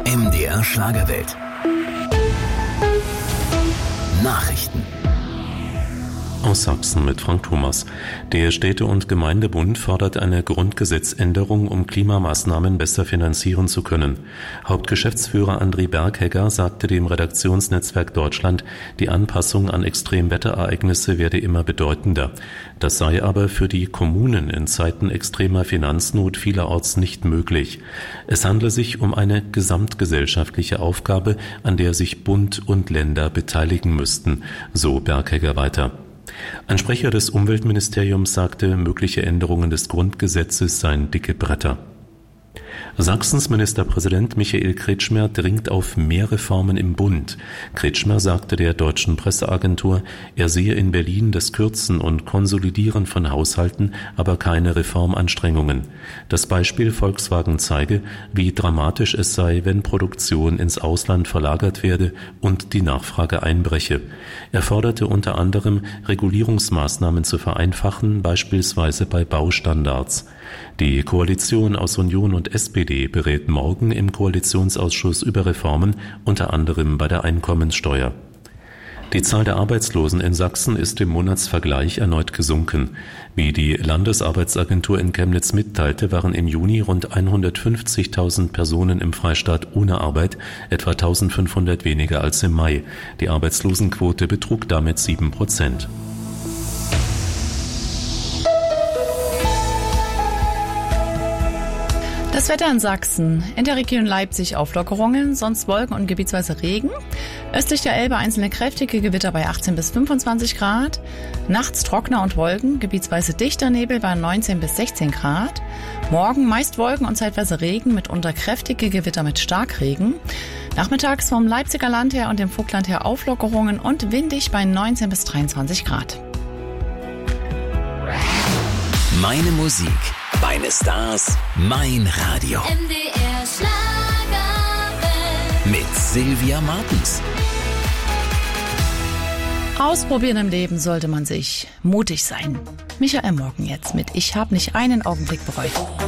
MDR Schlagerwelt. Nachrichten. Aus Sachsen mit Frank Thomas. Der Städte- und Gemeindebund fordert eine Grundgesetzänderung, um Klimamaßnahmen besser finanzieren zu können. Hauptgeschäftsführer André Berghegger sagte dem Redaktionsnetzwerk Deutschland, die Anpassung an Extremwetterereignisse werde immer bedeutender. Das sei aber für die Kommunen in Zeiten extremer Finanznot vielerorts nicht möglich. Es handle sich um eine gesamtgesellschaftliche Aufgabe, an der sich Bund und Länder beteiligen müssten, so Berghegger weiter. Ein Sprecher des Umweltministeriums sagte, mögliche Änderungen des Grundgesetzes seien dicke Bretter. Sachsens Ministerpräsident Michael Kretschmer dringt auf mehr Reformen im Bund. Kretschmer sagte der deutschen Presseagentur, er sehe in Berlin das Kürzen und Konsolidieren von Haushalten, aber keine Reformanstrengungen. Das Beispiel Volkswagen zeige, wie dramatisch es sei, wenn Produktion ins Ausland verlagert werde und die Nachfrage einbreche. Er forderte unter anderem, Regulierungsmaßnahmen zu vereinfachen, beispielsweise bei Baustandards. Die Koalition aus Union und SPD berät morgen im Koalitionsausschuss über Reformen, unter anderem bei der Einkommenssteuer. Die Zahl der Arbeitslosen in Sachsen ist im Monatsvergleich erneut gesunken. Wie die Landesarbeitsagentur in Chemnitz mitteilte, waren im Juni rund 150.000 Personen im Freistaat ohne Arbeit, etwa 1.500 weniger als im Mai. Die Arbeitslosenquote betrug damit 7%. Das Wetter in Sachsen. In der Region Leipzig Auflockerungen, sonst Wolken und gebietsweise Regen. Östlich der Elbe einzelne kräftige Gewitter bei 18 bis 25 Grad. Nachts trockener und Wolken, gebietsweise dichter Nebel bei 19 bis 16 Grad. Morgen meist Wolken und zeitweise Regen, mitunter kräftige Gewitter mit Starkregen. Nachmittags vom Leipziger Land her und dem Vogtland her Auflockerungen und windig bei 19 bis 23 Grad. Meine Musik, meine Stars, mein Radio. MDR Schlagerwelt. Mit Sylvia Martens. Ausprobieren im Leben sollte man sich. Mutig sein. Michael Morgen jetzt mit Ich hab nicht einen Augenblick bereut.